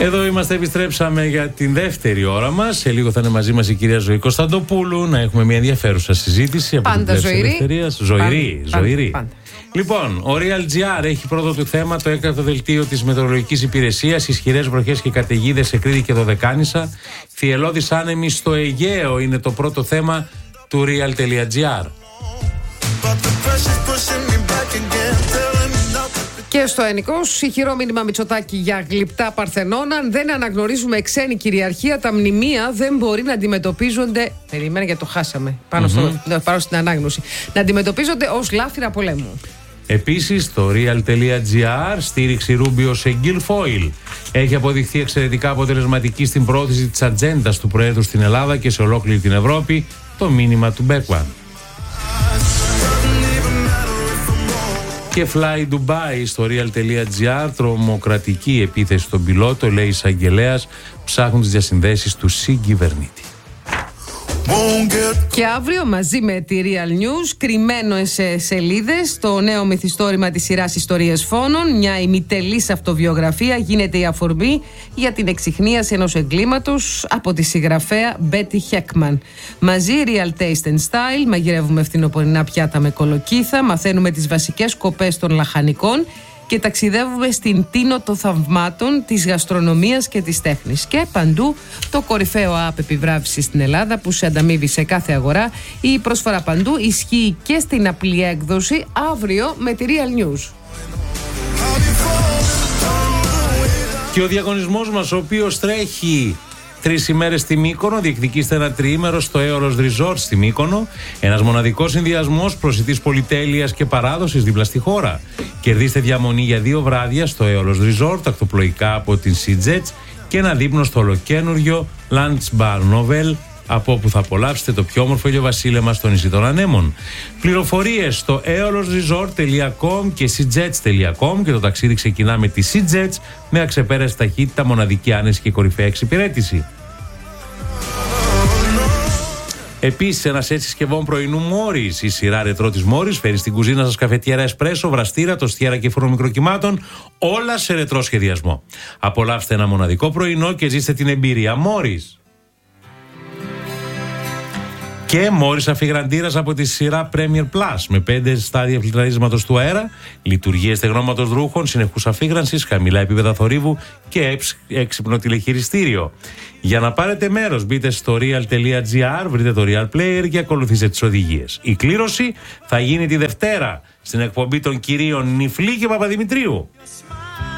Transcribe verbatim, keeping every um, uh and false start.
Εδώ είμαστε, επιστρέψαμε για την δεύτερη ώρα μας. Σε λίγο θα είναι μαζί μας η κυρία Ζωή Κωνσταντοπούλου. Να έχουμε μια ενδιαφέρουσα συζήτηση. Πάντα ζωηρή. Ζωηρή, πάντα, ζωηρή. πάντα. Λοιπόν, ο Real.gr έχει πρώτο του θέμα το έκτακτο δελτίο της Μετεωρολογικής Υπηρεσίας. Ισχυρές βροχές και καταιγίδες σε Κρήτη και Δωδεκάνησα. Θυελλώδης άνεμοι στο Αιγαίο είναι το πρώτο θέμα του Real.gr. Και στο Ενικός, ηχηρό μήνυμα Μητσοτάκη για γλυπτά Παρθενώνα. Αν δεν αναγνωρίζουμε ξένη κυριαρχία, τα μνημεία δεν μπορεί να αντιμετωπίζονται. Περιμένε γιατί το χάσαμε. Πάνω, mm-hmm. στο, πάνω στην ανάγνωση. Να αντιμετωπίζονται ως λάφυρα πολέμου. Επίσης, το Real.gr στήριξη Ρούμπιο σε Γκιλφόιλ έχει αποδειχθεί εξαιρετικά αποτελεσματική στην πρόθεση της ατζέντας του Προέδρου στην Ελλάδα και σε ολόκληρη την Ευρώπη. Το μήνυμα του Μπέκουαν. Και Fly Dubai στο Real.gr, τρομοκρατική επίθεση στον πιλότο, λέει εισαγγελέας, ψάχνουν τις διασυνδέσεις του συγκυβερνήτη. Και αύριο μαζί με τη Real News, κρυμμένο σε σελίδες, το νέο μυθιστόρημα της σειράς Ιστορίες Φόνων, μια ημιτελής αυτοβιογραφία, γίνεται η αφορμή για την εξιχνίαση ενός εγκλήματος από τη συγγραφέα Μπέτι Χέκμαν. Μαζί Real Taste and Style, μαγειρεύουμε φθινοπορεινά πιάτα με κολοκύθα, μαθαίνουμε τις βασικές σκοπές των λαχανικών και ταξιδεύουμε στην τίνο των θαυμάτων της γαστρονομίας και της τέχνης. Και παντού το κορυφαίο app επιβράβευσης στην Ελλάδα που σε ανταμείβει σε κάθε αγορά. Η προσφορά παντού ισχύει και στην απλή έκδοση αύριο με τη Real News. Και ο διαγωνισμός μας, ο οποίος τρέχει τρεις ημέρες στη Μύκονο, διεκδικήστε ένα τριήμερο στο Aeolos Resort στη Μύκονο. Ένας μοναδικός συνδυασμός προσιτής πολυτέλειας και παράδοσης δίπλα στη χώρα. Κερδίστε διαμονή για δύο βράδια στο Aeolos Resort, ακτοπλοϊκά από την SeaJets και ένα δείπνο στο ολοκένουργιο Lunch Bar Novel, από όπου θα απολαύσετε το πιο όμορφο ηλιοβασίλεμα στο νησί των Ανέμων. Πληροφορίες στο aeolosresort τελεία com και seajets τελεία com και το ταξίδι ξεκινά με τη SeaJets με αξεπέραστη ταχύτητα, μοναδική άνεση και κορυφαία εξυπηρέτηση. Επίσης, ένας έτσι συσκευών πρωινού Μόρις. Η σειρά ρετρό της Μόρις φέρει στην κουζίνα σας καφετιέρα εσπρέσο, βραστήρα, τοστιέρα και φούρνο μικροκυμάτων, όλα σε ρετρό σχεδιασμό. Απολαύστε ένα μοναδικό πρωινό και ζήστε την εμπειρία Μόρις. Και Μόρις αφιγραντήρας από τη σειρά Premier Plus με πέντε στάδια φιλτραρίσματος του αέρα, λειτουργίες στεγνώματος ρούχων, συνεχούς αφίγρανσης, χαμηλά επίπεδα θορύβου και έξυπνο τηλεχειριστήριο. Για να πάρετε μέρος, μπείτε στο Real.gr, βρείτε το Real Player και ακολουθήστε τις οδηγίες. Η κλήρωση θα γίνει τη Δευτέρα στην εκπομπή των κυρίων Νιφλή και Παπαδημητρίου.